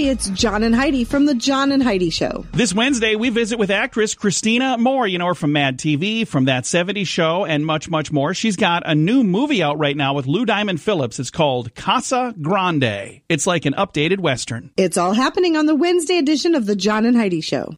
Hey, it's John and Heidi from The John and Heidi Show. This Wednesday, we visit with actress Christina Moore. You know her from Mad TV, from That 70s Show, and much, much more. She's got a new movie out right now with Lou Diamond Phillips. It's called Casa Grande. It's like an updated Western. It's all happening on the Wednesday edition of The John and Heidi Show.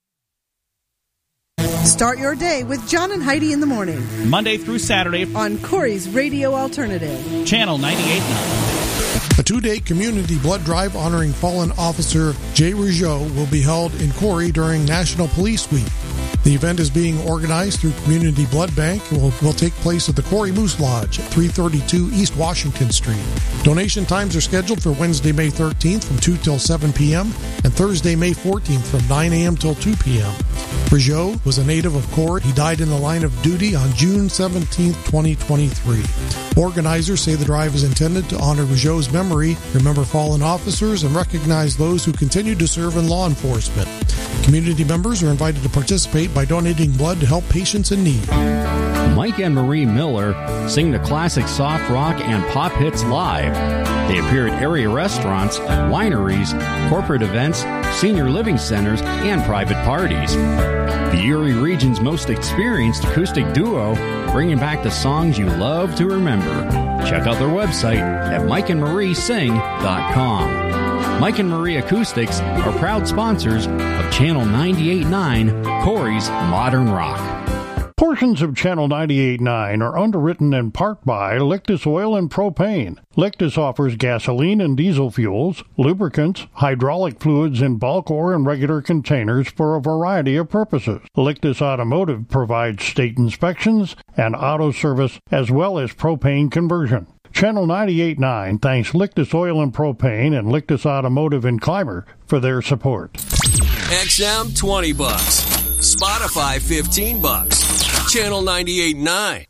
Start your day with John and Heidi in the morning. Monday through Saturday on Corey's Radio Alternative. Channel 98.9. A two-day community blood drive honoring fallen officer Jay Rougeau will be held in Corey during National Police Week. The event is being organized through Community Blood Bank and will take place at the Corey Moose Lodge at 332 East Washington Street. Donation times are scheduled for Wednesday, May 13th from 2 till 7 p.m. and Thursday, May 14th from 9 a.m. till 2 p.m. Rougeau was a native of Corey. He died in the line of duty on June 17, 2023. Organizers say the drive is intended to honor Rougeau's memory, remember fallen officers, and recognize those who continue to serve in law enforcement. Community members are invited to participate by donating blood to help patients in need. Mike and Marie Miller sing the classic soft rock and pop hits live. They appear at area restaurants, wineries, corporate events, senior living centers, and private parties. The Erie region's most experienced acoustic duo, bringing back the songs you love to remember. Check out their website at mikeandmariesing.com. Mike and Marie Acoustics are proud sponsors of Channel 98.9, Corey's Modern Rock. Portions of Channel 98.9 are underwritten in part by Lictus Oil and Propane. Lictus offers gasoline and diesel fuels, lubricants, hydraulic fluids in bulk or in regular containers for a variety of purposes. Lictus Automotive provides state inspections and auto service as well as propane conversion. Channel 98.9 thanks Lictus Oil and Propane and Lictus Automotive in Clymer for their support. XM $20, Spotify $15, Channel 98.9.